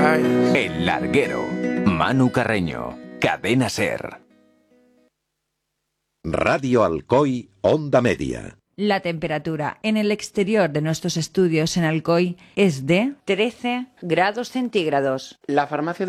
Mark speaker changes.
Speaker 1: El Larguero. Manu Carreño. Cadena SER.
Speaker 2: Radio Alcoy, Onda Media.
Speaker 3: La temperatura en el exterior de nuestros estudios en Alcoy es de 13 grados centígrados.
Speaker 4: La farmacia